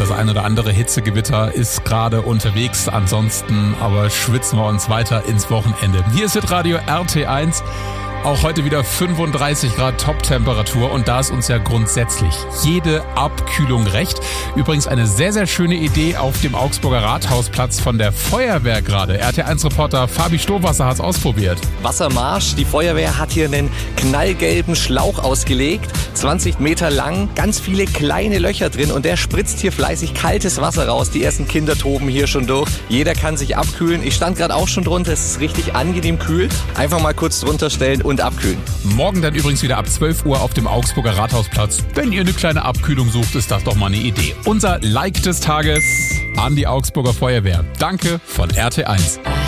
das ein oder andere Hitzegewitter ist gerade unterwegs. Ansonsten aber schwitzen wir uns weiter ins Wochenende. Hier ist Hitradio RT1. Auch heute wieder 35 Grad Top-Temperatur und da ist uns ja grundsätzlich jede Abkühlung recht. Übrigens eine sehr, sehr schöne Idee auf dem Augsburger Rathausplatz von der Feuerwehr gerade. RT1-Reporter Fabi Stohwasser hat es ausprobiert. Wassermarsch, die Feuerwehr hat hier einen knallgelben Schlauch ausgelegt, 20 Meter lang, ganz viele kleine Löcher drin und der spritzt hier fleißig kaltes Wasser raus. Die ersten Kinder toben hier schon durch. Jeder kann sich abkühlen. Ich stand gerade auch schon drunter, es ist richtig angenehm kühl. Einfach mal kurz drunter stellen und abkühlen. Morgen dann übrigens wieder ab 12 Uhr auf dem Augsburger Rathausplatz. Wenn ihr eine kleine Abkühlung sucht, ist das doch mal eine Idee. Unser Like des Tages an die Augsburger Feuerwehr. Danke von RT1.